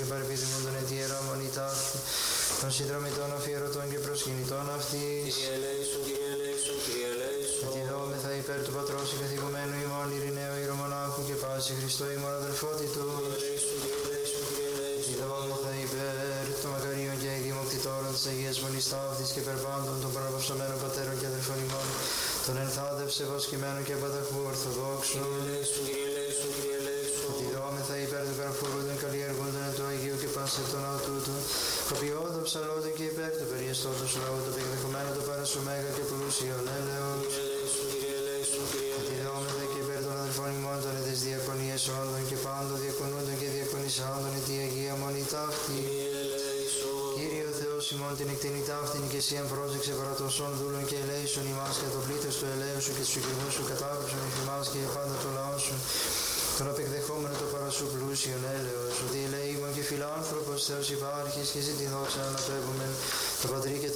παρεπιδημούν των ετιερά μονή ταύτη, των συνδρομητών αφιερωτών και προσκυνητών αυτής. Κύριε ελέησον, Κύριε ελέησον, Κύριε ελέησον. Ετιδόμεθα υπέρ του Πατρός και καθηγουμένου ημών Ειρηναίου Ιερομονάχου και πάση Χριστό ημών αδελφότητος. Ετιδόμεθα υπέρ των μακαρίων και δημοκτητόρων της Αγίας Μονής Ταύτης και περπάντων των παραβαυσαμένων πατέρων και αδελφών ημών, των ενθάδευσε βοσκημένων και πανταχού ορθοδόξων. Ετιδόμεθα υπέρ του καρφουρούντων καλλιεργούντων εν του Αγίου και πάση των αωτούτων, κοπιώδων ψαλώδων και υπέρ του περιεστώτος λαού, το επικδεχομένο το παρασου μέγα και πλούσιον έλεος. Ετιδόμεθα και υπέρ των αδελφών ημών των ετες διακονίες όντων και πάντων διακονούντων και διακονισάντων ετ' η Αγία Μονή ταύτη. Κύριε ο Θεός ημών την εκτενή ταύτην και εσύ εμπρόσεξε παρά των σών δούλων και ελέησον ημάς και το πλήθος του ελέου σου και του οικειβούς σου κατάκουψον εις ημάς και πάντα το λαό σου. Τον απεκδεχόμενο το παρασού πλούσιον έλεος, ότι ελέημον και φιλάνθρωπος Θεός υπάρχεις και εσύ τη δόξα αναπέμπομεν, το Πατρί και